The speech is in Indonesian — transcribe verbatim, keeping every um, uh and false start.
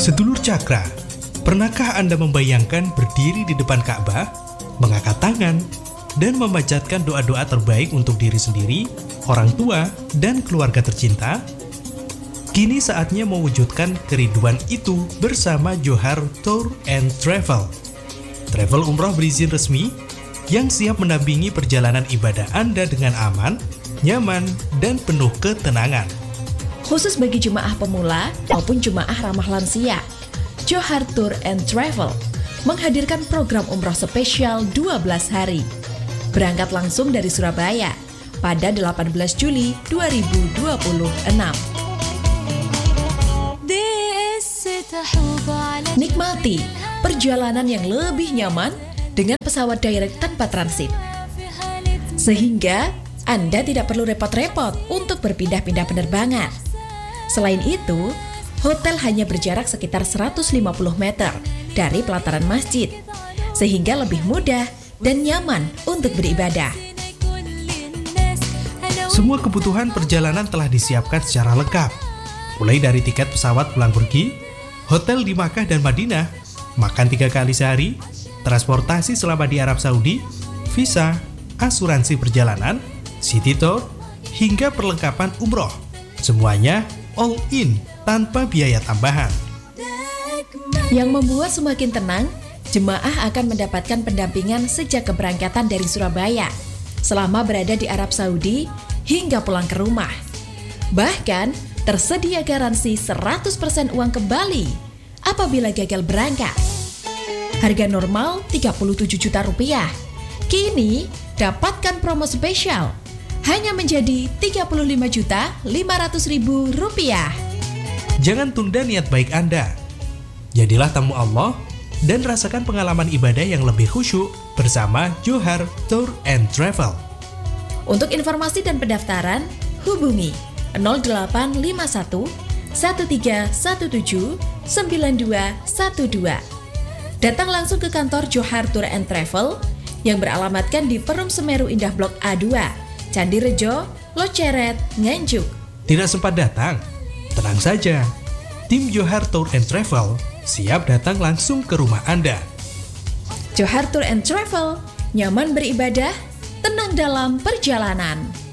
Sedulur Cakra, pernahkah Anda membayangkan berdiri di depan Ka'bah, mengangkat tangan, dan memanjatkan doa-doa terbaik untuk diri sendiri, orang tua, dan keluarga tercinta? Kini saatnya mewujudkan kerinduan itu bersama Johar Tour and Travel. Travel umroh berizin resmi yang siap mendampingi perjalanan ibadah Anda dengan aman, nyaman, dan penuh ketenangan. Khusus bagi jemaah pemula maupun jemaah ramah lansia, Johar Tour and Travel menghadirkan program umroh spesial dua belas hari. Berangkat langsung dari Surabaya pada delapan belas Juli dua ribu dua puluh enam. Nikmati perjalanan yang lebih nyaman dengan pesawat direct tanpa transit. Sehingga Anda tidak perlu repot-repot untuk berpindah-pindah penerbangan. Selain itu, hotel hanya berjarak sekitar seratus lima puluh meter dari pelataran masjid, sehingga lebih mudah dan nyaman untuk beribadah. Semua kebutuhan perjalanan telah disiapkan secara lengkap, mulai dari tiket pesawat pulang pergi, hotel di Makkah dan Madinah, makan tiga kali sehari, transportasi selama di Arab Saudi, visa, asuransi perjalanan, city tour, hingga perlengkapan umroh. Semuanya all in tanpa biaya tambahan. Yang membuat semakin tenang, jemaah akan mendapatkan pendampingan sejak keberangkatan dari Surabaya, selama berada di Arab Saudi hingga pulang ke rumah. Bahkan, tersedia garansi seratus persen uang kembali apabila gagal berangkat. Harga normal tiga puluh tujuh juta rupiah. Kini, dapatkan promo spesial hanya menjadi tiga puluh lima juta lima ratus ribu rupiah. Jangan tunda niat baik Anda. Jadilah tamu Allah dan rasakan pengalaman ibadah yang lebih khusyuk bersama Johar Tour and Travel. Untuk informasi dan pendaftaran, hubungi nol delapan lima satu satu tiga satu tujuh sembilan dua satu dua. Datang langsung ke kantor Johar Tour and Travel yang beralamatkan di Perum Semeru Indah Blok A dua, Candi Rejo, Loceret, Nganjuk. Tidak sempat datang? Tenang saja, tim Johar Tour and Travel siap datang langsung ke rumah Anda. Johar Tour and Travel, nyaman beribadah, tenang dalam perjalanan.